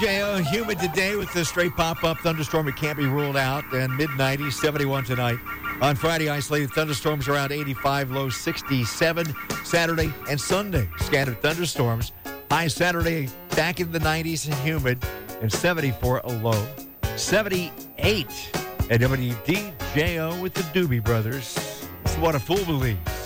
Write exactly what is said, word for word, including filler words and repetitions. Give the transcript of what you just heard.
J O, humid today with the straight pop-up thunderstorm. It can't be ruled out. And mid nineties, seventy-one tonight. On Friday, isolated thunderstorms around eighty-five, low sixty-seven. Saturday and Sunday, scattered thunderstorms. High Saturday, back in the nineties and humid. And seventy-four, a low. seventy-eight at W D J O with the Doobie Brothers. It's what a fool believes.